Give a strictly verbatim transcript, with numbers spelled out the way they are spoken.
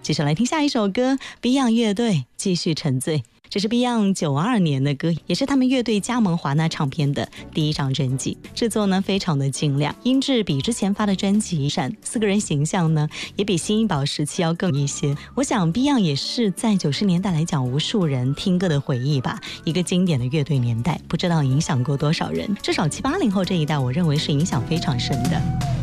接下来听下一首歌 Beyond 乐队继续沉醉。这是 Beyond 九二年的歌，也是他们乐队加盟华纳唱片的第一张专辑，制作呢非常的精良，音质比之前发的专辑闪，四个人形象呢也比新一宝时期要更一些。我想 Beyond 也是在九十年代来讲无数人听歌的回忆吧，一个经典的乐队年代，不知道影响过多少人，至少七八零后这一代我认为是影响非常深的。